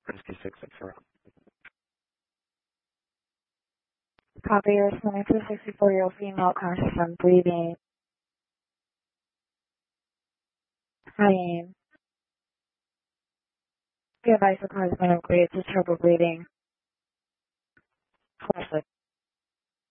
Risky 664. Copy, you're responding to a 64-year-old female conscious and breathing. High aim. Be advised the cause of great is trouble breathing. Flashlight.